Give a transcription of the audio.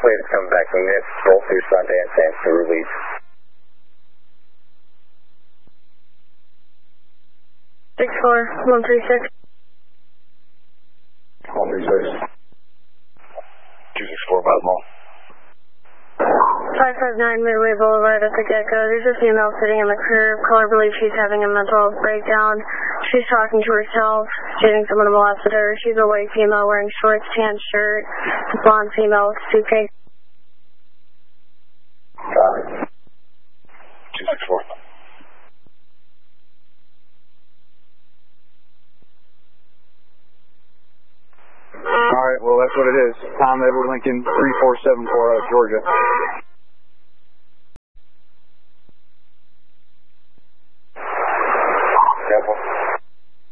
Wait, it's coming back from this. Roll through Sundance and to release. 64136. 136. 264 about mall. 559 Midway Boulevard at the get-go. There's a female sitting in the curb. Caller believes she's having a mental health breakdown. She's talking to herself, stating someone molested her. She's a white female wearing shorts, tan shirt, blonde female with suitcase. 264. Alright, well that's what it is. Tom Edward Lincoln, 3474 out of Georgia. Careful.